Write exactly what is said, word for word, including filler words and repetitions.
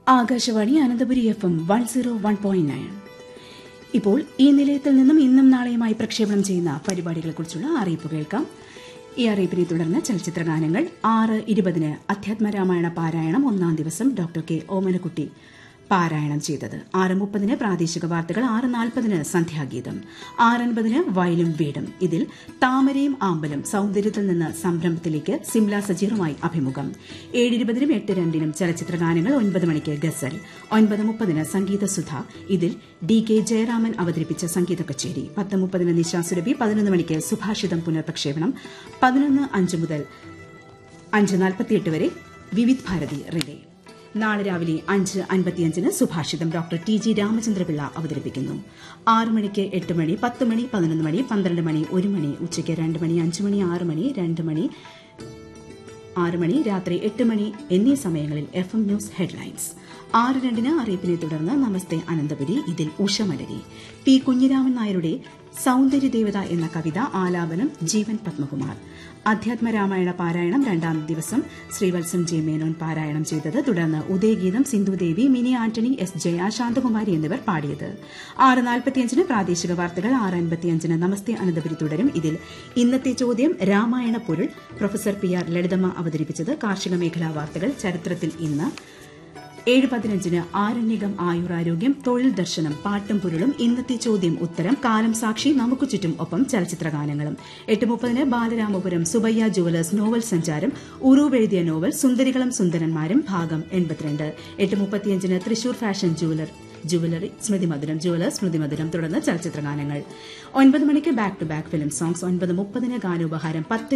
Akashvani Ananthapuri F M one zero one point nine. ഇപ്പോൾ ഈ നിലയത്തിൽ നിന്നും ഇന്നും നാളെയുമായി പ്രക്ഷേപണം ചെയ്യുന്ന പരിപാടികളെക്കുറിച്ചുള്ള അറിയിപ്പ് കേൾക്കാം. ഈ അറിയിപ്പിനെ തുടർന്ന് ചലച്ചിത്ര ഗാനങ്ങൾ. ആറ് ഇരുപതിന് അധ്യാത്മരാമായണ പാരായണം ഒന്നാം ദിവസം ഡോക്ടർ കെ ഓമനക്കുട്ടി പാരായണം ചെയ്തത്. ആറ് മുപ്പതിന് പ്രാദേശിക വാർത്തകൾ. ആറ് നാൽപ്പതിന് സന്ധ്യാഗീതം. ആറൻപതിന് വയലും വീടും. ഇതിൽ താമരയും ആമ്പലും സൌന്ദര്യത്തിൽ നിന്ന് സംരംഭത്തിലേക്ക് സിംല സജീറുമായി അഭിമുഖം. ഏഴിരുപതിനും എട്ട് രണ്ടിനും ചലച്ചിത്ര ഗാനങ്ങൾ. ഒൻപത് മണിക്ക് ഗസൽ. ഒൻപത് മുപ്പതിന് സംഗീതസുധ. ഇതിൽ ഡി കെ ജയരാമൻ അവതരിപ്പിച്ച സംഗീത കച്ചേരി. പത്ത് മുപ്പതിന് നിശാസുരഭി. പതിനൊന്ന് മണിക്ക് സുഭാഷിതം പുനർപ്രക്ഷേപണം. പതിനൊന്ന് അഞ്ച് മുതൽ അഞ്ച് നാൽപ്പത്തിയെട്ട് വരെ വിവിധ് ഭാരതി റിലേ. നാളെ രാവിലെ അഞ്ച് അൻപത്തിയഞ്ചിന് സുഭാഷിതം ഡോക്ടർ ടി ജി രാമചന്ദ്രപിള്ള അവതരിപ്പിക്കുന്നു. ആറ് മണിക്ക് എട്ട് മണി, പത്ത് മണി, പതിനൊന്ന് മണി, പന്ത്രണ്ട് മണി, ഒരു മണി, ഉച്ചയ്ക്ക് രണ്ട് മണി, അഞ്ച് മണി, ആറ് മണി, രണ്ട് മണി, ആറ് മണി, രാത്രി എട്ട് മണി എന്നീ സമയങ്ങളിൽ എഫ് എം ന്യൂസ് ഹെഡ്ലൈൻസ്. ആറ് രണ്ടിന് അറിയിപ്പിനെ തുടർന്ന് നമസ്തേ അനന്തപുരി. ഇതിൽ ഉഷമലരി. പി കുഞ്ഞിരാമൻ നായരുടെ സൌന്ദര്യദേവത എന്ന കവിത ആലാപനം ജീവൻ പത്മകുമാർ. അധ്യാത്മരാമായണ പാരായണം രണ്ടാം ദിവസം ശ്രീവത്സം ജെ മേനോൻ പാരായണം ചെയ്തത്. തുടർന്ന് ഉദയഗീതം സിന്ധുദേവി, മിനി ആന്റണി, എസ് ജയ, ശാന്തകുമാരി എന്നിവർ പാടിയത്. ആറ് നാൽപ്പത്തിയഞ്ചിന് പ്രാദേശിക വാർത്തകൾ. ആറ് അൻപത്തിയഞ്ചിന് നമസ്തേ അനന്തപുരി തുടരും. ഇതിൽ ഇന്നത്തെ ചോദ്യം രാമായണ പൊരുൾ പ്രൊഫസർ പി ആർ ലളിതമ്മ അവതരിപ്പിച്ചത്. കാർഷിക മേഖലാ വാർത്തകൾ. ചരിത്രത്തിൽ ഇന്ന്. ഏഴ് പതിനഞ്ചിന് ആരണ്യകം ആയുരാരോഗ്യം, തൊഴിൽ ദർശനം, പാട്ടും പൊരുളും, ഇന്നത്തെ ചോദ്യം ഉത്തരം, കാലം സാക്ഷി, നമുക്ക് ചുറ്റും, ഒപ്പം ചലച്ചിത്ര ഗാനങ്ങളും. എട്ട് മുപ്പതിന് ബാലരാമപുരം സുബയ്യ ജുവലേഴ്സ് നോവൽ സഞ്ചാരം, ഉറൂവെഴുതിയ നോവൽ സുന്ദരികളും സുന്ദരന്മാരും ഭാഗം എൺപത്തിരണ്ട്. എട്ട് മുപ്പത്തിയഞ്ചിന് Thrissur fashion jeweller jewellery സ്മൃതിമധുരം jewellers സ്മൃതിമധുരം. തുടർന്ന് ചലച്ചിത്ര ഗാനങ്ങൾ. ഒൻപത് മണിക്ക് back to back film songs. ഒൻപത് മുപ്പതിന് ഗാനോപഹാരം. പത്ത്